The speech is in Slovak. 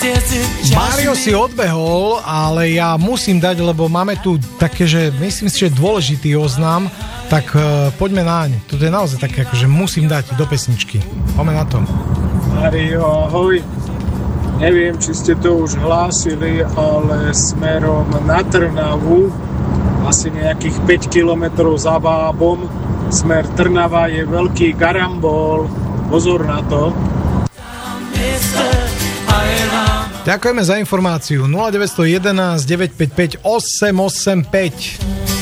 Mário si odbehol, ale ja musím dať, lebo máme tu také, že myslím si, že dôležitý oznam, tak poďme naň. Toto je naozaj také, akože musím dať do pesničky. Poďme na to. Mário, ahoj. Neviem, či ste to už hlásili, ale smerom na Trnavu, asi nejakých 5 kilometrov za Vábom, smer Trnava je veľký garambol. Pozor na to. Ďakujeme za informáciu. 0911 955 885.